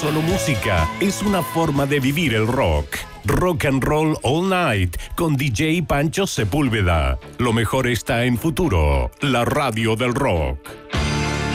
solo música, es una forma de vivir el rock. Rock and Roll All Night con DJ Pancho Sepúlveda. Lo mejor está en Futuro, la radio del rock.